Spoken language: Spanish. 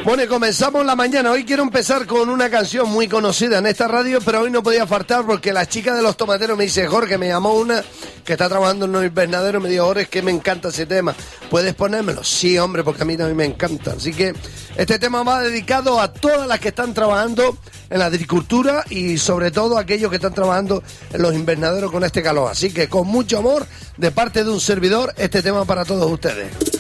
Bueno, y comenzamos la mañana. Hoy quiero empezar con una canción muy conocida en esta radio, pero hoy no podía faltar porque la chica de los tomateros me dice, Jorge, me llamó una que está trabajando en un invernadero, me dijo, Jorge, es que me encanta ese tema. ¿Puedes ponérmelo? Sí, hombre, porque a mí también me encanta. Así que este tema va dedicado a todas las que están trabajando en la agricultura y sobre todo a aquellos que están trabajando en los invernaderos con este calor. Así que con mucho amor, de parte de un servidor, este tema para todos ustedes.